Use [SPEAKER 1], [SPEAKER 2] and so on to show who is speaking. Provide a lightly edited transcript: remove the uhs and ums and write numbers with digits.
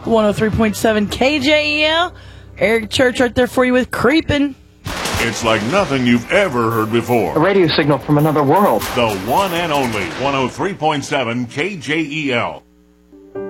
[SPEAKER 1] 103.7 KJEL. Eric Church right there for you with Creepin'.
[SPEAKER 2] It's like nothing you've ever heard before.
[SPEAKER 3] A radio signal from another world.
[SPEAKER 2] The one and only 103.7 KJEL.